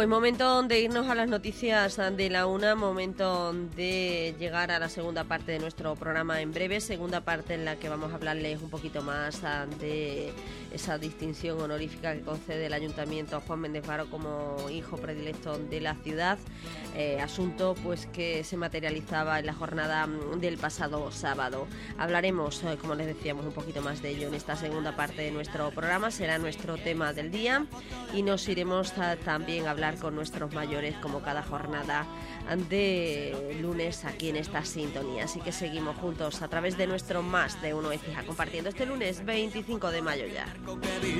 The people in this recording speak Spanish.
Pues momento de irnos a las noticias de la una, momento de llegar a la segunda parte de nuestro programa en breve, segunda parte en la que vamos a hablarles un poquito más de esa distinción honorífica que concede el Ayuntamiento a Juan Méndez Varo como hijo predilecto de la ciudad, asunto pues que se materializaba en la jornada del pasado sábado. Hablaremos, como les decíamos, un poquito más de ello en esta segunda parte de nuestro programa, será nuestro tema del día y nos iremos también a hablar con nuestros mayores como cada jornada de lunes aquí en esta sintonía. Así que seguimos juntos a través de nuestro Más de Uno Écija compartiendo este lunes 25 de mayo ya.